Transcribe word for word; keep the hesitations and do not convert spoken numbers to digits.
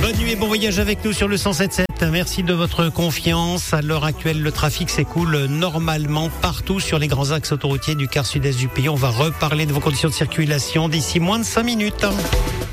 Bonne nuit et bon voyage avec nous sur le cent sept sept. Merci de votre confiance. À l'heure actuelle, le trafic s'écoule normalement partout sur les grands axes autoroutiers du quart sud-est du pays. On va reparler de vos conditions de circulation d'ici moins de cinq minutes.